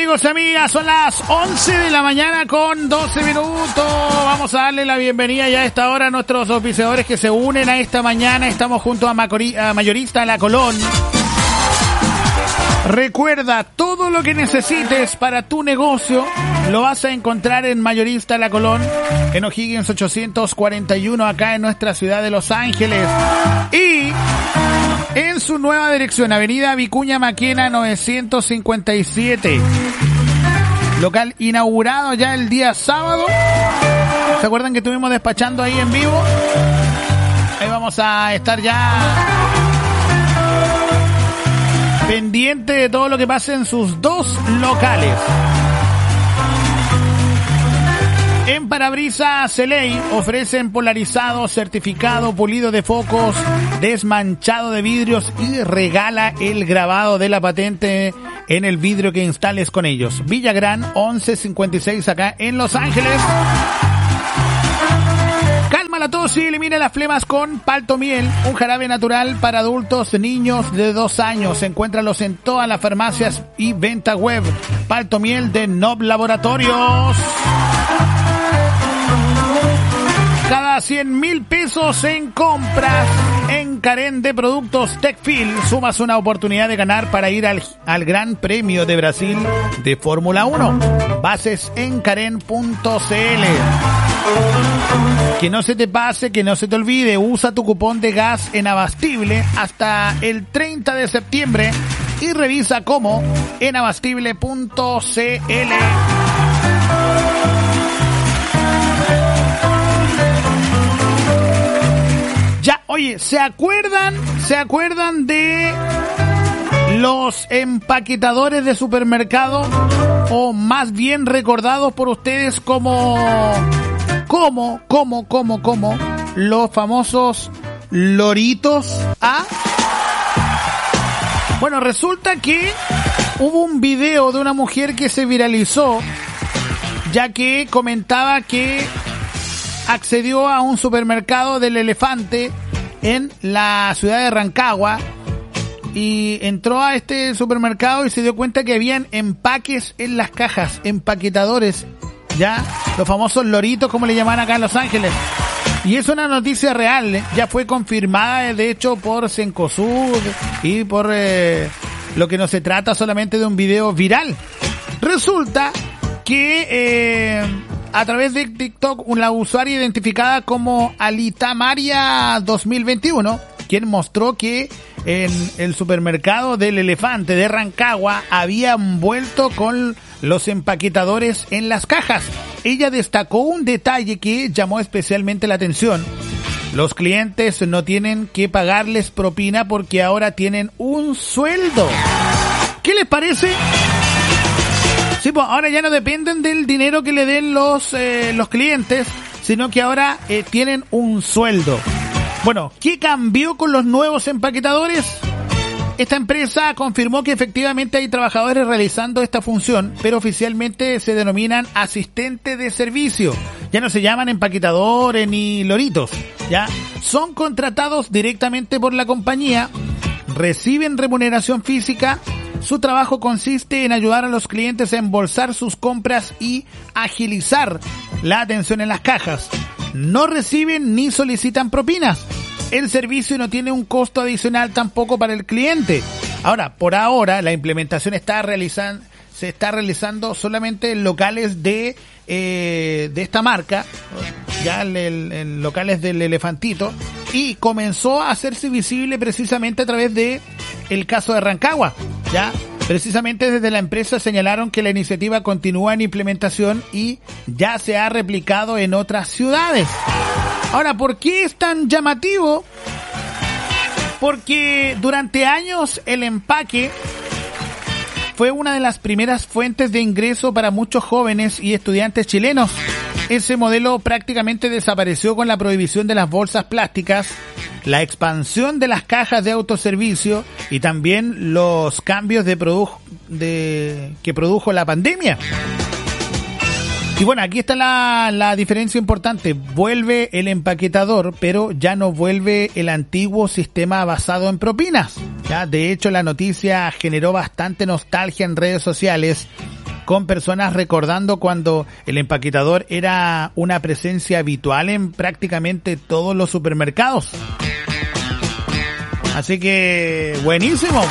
amigos y amigas? Son las 11 de la mañana con 12 minutos. Vamos a darle la bienvenida ya a esta hora a nuestros auspiciadores que se unen a esta mañana. Estamos junto a Mayorista La Colón. Recuerda, todo lo que necesites para tu negocio lo vas a encontrar en Mayorista La Colón, en O'Higgins 841, acá en nuestra ciudad de Los Ángeles. Y en su nueva dirección, Avenida Vicuña Maquena 957. Local inaugurado ya el día sábado. ¿Se acuerdan que estuvimos despachando ahí en vivo? Ahí vamos a estar ya pendiente de todo lo que pase en sus dos locales. En Parabrisas Celey ofrecen polarizado, certificado, pulido de focos, desmanchado de vidrios y regala el grabado de la patente en el vidrio que instales con ellos. Villagrán 1156 acá en Los Ángeles. Calma la tos y elimina las flemas con Paltomiel, un jarabe natural para adultos, niños de 2 años. Encuéntralos en todas las farmacias y venta web. Paltomiel de Nob Laboratorios. Cada 100,000 pesos en compras en Karen de productos Techfield sumas una oportunidad de ganar para ir al Gran Premio de Brasil de Fórmula 1. Bases en Karen.cl. Que no se te pase, que no se te olvide, usa tu cupón de gas en Abastible hasta el 30 de septiembre y revisa cómo en abastible.cl. Ya, oye, ¿se acuerdan de los empaquetadores de supermercado? O más bien recordados por ustedes como los famosos loritos. ¿Ah? Bueno, resulta que hubo un video de una mujer que se viralizó, ya que comentaba que accedió a un supermercado del Elefante en la ciudad de Rancagua y entró a este supermercado y se dio cuenta que habían empaques en las cajas, empaquetadores, ya, los famosos loritos como le llaman acá en Los Ángeles. Y es una noticia real, ya fue confirmada de hecho por Cencosud y por lo que no se trata solamente de un video viral. Resulta que a través de TikTok, una usuaria identificada como Alitamaria 2021, quien mostró que en el supermercado del Elefante de Rancagua habían vuelto con los empaquetadores en las cajas. Ella destacó un detalle que llamó especialmente la atención. Los clientes no tienen que pagarles propina porque ahora tienen un sueldo. ¿Qué les parece? Sí, pues ahora ya no dependen del dinero que le den los clientes, sino que ahora tienen un sueldo. Bueno, ¿qué cambió con los nuevos empaquetadores? Esta empresa confirmó que efectivamente hay trabajadores realizando esta función, pero oficialmente se denominan asistentes de servicio. Ya no se llaman empaquetadores ni loritos, ¿ya? Son contratados directamente por la compañía, reciben remuneración física. Su trabajo consiste en ayudar a los clientes a embolsar sus compras y agilizar la atención en las cajas. No reciben ni solicitan propinas. El servicio no tiene un costo adicional tampoco para el cliente. Ahora, por ahora, la implementación se está realizando solamente en locales de esta marca, ya en locales del Elefantito, y comenzó a hacerse visible precisamente a través de el caso de Rancagua, ya. Precisamente desde la empresa señalaron que la iniciativa continúa en implementación y ya se ha replicado en otras ciudades. Ahora, ¿por qué es tan llamativo? Porque durante años el empaque fue una de las primeras fuentes de ingreso para muchos jóvenes y estudiantes chilenos. Ese modelo prácticamente desapareció con la prohibición de las bolsas plásticas, la expansión de las cajas de autoservicio y también los cambios que produjo la pandemia. Y bueno, aquí está la diferencia importante. Vuelve el empaquetador, pero ya no vuelve el antiguo sistema basado en propinas. ¿Ya? De hecho, la noticia generó bastante nostalgia en redes sociales con personas recordando cuando el empaquetador era una presencia habitual en prácticamente todos los supermercados. Así que, buenísimo.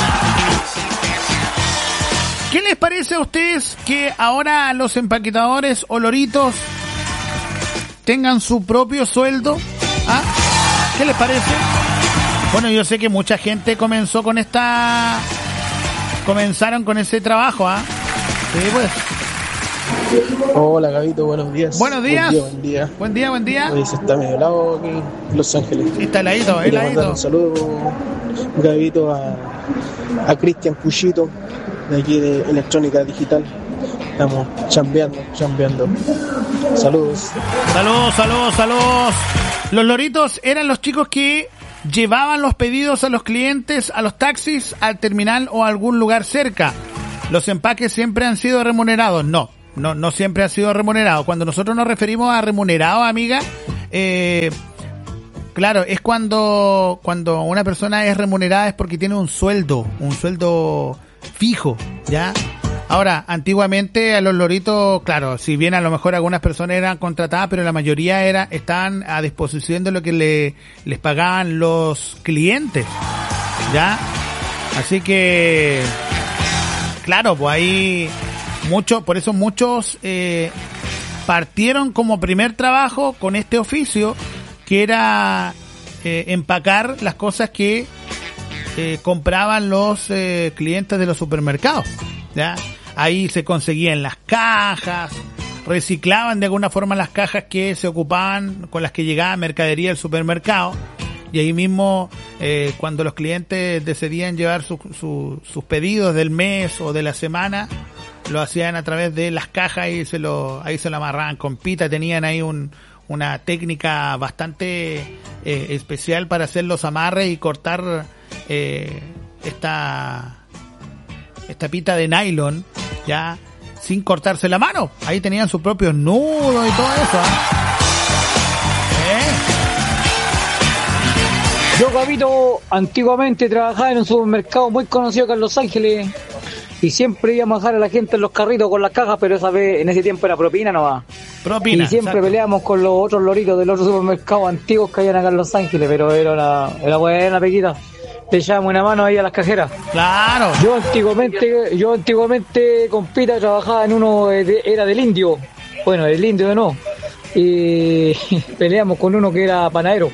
¿Qué les parece a ustedes que ahora los empaquetadores o loritos tengan su propio sueldo? ¿Ah? ¿Qué les parece? Bueno, yo sé que mucha gente comenzaron con ese trabajo, ¿ah? Sí, pues. Hola, Gabito, buenos días. Buenos días. Buen día. Buen día, buen día. Hoy se está medio helado aquí en Los Ángeles. Sí, está heladito, Quiero mandar heladito. un saludo, Gabito, a Cristian Puchito, de aquí de Electrónica Digital. Estamos chambeando. Saludos. Saludos. Los loritos eran los chicos que llevaban los pedidos a los clientes, a los taxis, al terminal o a algún lugar cerca. Los empaques siempre han sido remunerados. No siempre han sido remunerados. Cuando nosotros nos referimos a remunerados, amiga, claro, es cuando una persona es remunerada es porque tiene un sueldo fijo, ¿ya? Ahora, antiguamente a los loritos, claro, si bien a lo mejor algunas personas eran contratadas, pero la mayoría estaban a disposición de lo que les pagaban los clientes, ¿ya? Así que, claro, pues ahí por eso muchos partieron como primer trabajo con este oficio, que era empacar las cosas que compraban los clientes de los supermercados, ¿ya? Ahí se conseguían las cajas, reciclaban de alguna forma las cajas que se ocupaban, con las que llegaba mercadería al supermercado, y ahí mismo cuando los clientes decidían llevar sus pedidos del mes o de la semana, lo hacían a través de las cajas y ahí se lo amarraban con pita. Tenían ahí una técnica bastante especial para hacer los amarres y cortar esta pita de nylon, ya sin cortarse la mano. Ahí tenían sus propios nudos y todo eso, Yo, Gabito, antiguamente trabajaba en un supermercado muy conocido acá en Los Ángeles y siempre íbamos a dejar a la gente en los carritos con las cajas, pero esa vez, en ese tiempo era propina nomás. Propina. Y siempre exacto. Peleamos con los otros loritos del otro supermercado antiguos que habían acá en Los Ángeles, pero era buena pequita. Le echábamos una mano ahí a las cajeras. Claro. Yo antiguamente con Pita trabajaba en uno, era del Indio. Bueno, del Indio no. Y peleamos con uno que era panadero.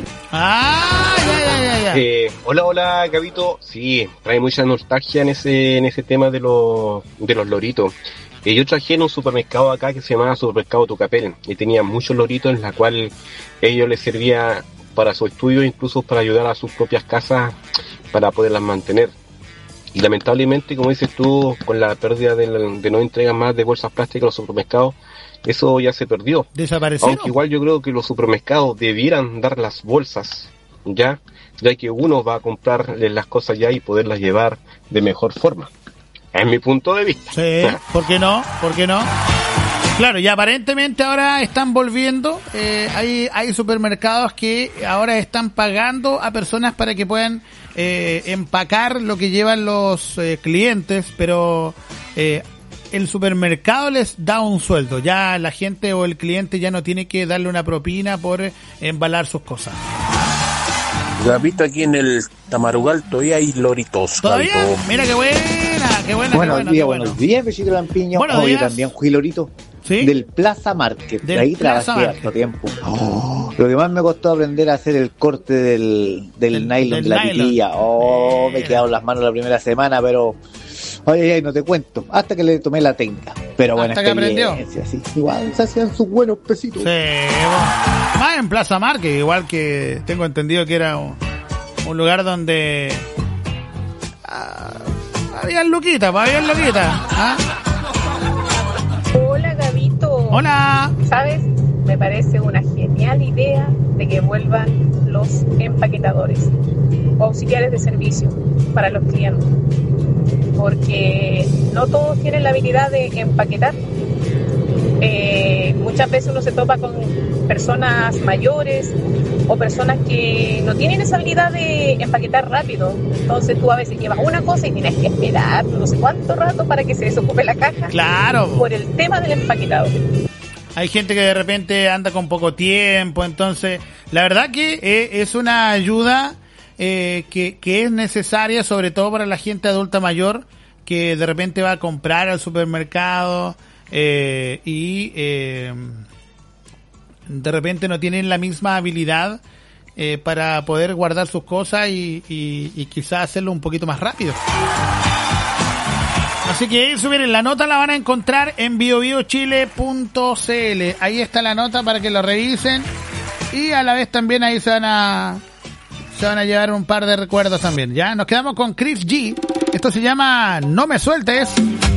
Ya. Hola, Gabito. Sí, trae mucha nostalgia en ese tema de los loritos. Yo trabajé en un supermercado acá que se llamaba Supermercado Tucapel y tenía muchos loritos en la cual ellos les servía para su estudio, incluso para ayudar a sus propias casas para poderlas mantener. Y lamentablemente, como dices tú, con la pérdida de no entrega más de bolsas plásticas a los supermercados, eso ya se perdió. Desaparecieron. Aunque igual yo creo que los supermercados debieran dar las bolsas, ya que uno va a comprarles las cosas ya y poderlas llevar de mejor forma. Es mi punto de vista. Sí, ¿por qué no? Claro, y aparentemente ahora están volviendo, hay supermercados que ahora están pagando a personas para que puedan empacar lo que llevan los clientes, pero el supermercado les da un sueldo, ya la gente o el cliente ya no tiene que darle una propina por embalar sus cosas. Gabito, aquí en el Tamarugal todavía hay loritos. ¿Todavía? Gabito. Mira qué buena. Buenos días, Besito Lampiño. Buenos días. Yo también fui lorito. ¿Sí? Del Plaza Market. Del De ahí Plaza trabajé Market. harto tiempo. Lo que más me costó aprender a hacer el corte del nylon de la nylon. pitilla. Me quedaron las manos la primera semana, pero ay, no te cuento. Hasta que le tomé la técnica. Pero buena Hasta que aprendió. experiencia, sí. Igual se hacían sus buenos pesitos. Sí, más en Plaza Market, igual que tengo entendido que era un lugar donde había loquitas. ¿Ah? Hola, Gabito. Hola. ¿Sabes? Me parece una genial idea de que vuelvan los empaquetadores o auxiliares de servicio para los clientes, porque no todos tienen la habilidad de empaquetar. muchas veces uno se topa con personas mayores o personas que no tienen esa habilidad de empaquetar rápido. Entonces tú a veces llevas una cosa y tienes que esperar no sé cuánto rato para que se desocupe la caja. Claro. Por el tema del empaquetado. Hay gente que de repente anda con poco tiempo, entonces la verdad que es una ayuda que es necesaria, sobre todo para la gente adulta mayor que de repente va a comprar al supermercado y de repente no tienen la misma habilidad para poder guardar sus cosas y quizás hacerlo un poquito más rápido. Así que eso, miren, la nota la van a encontrar en biobiochile.cl. Ahí está la nota para que lo revisen. Y a la vez también ahí se van a llevar un par de recuerdos también. Ya nos quedamos con Chris G. Esto se llama No Me Sueltes.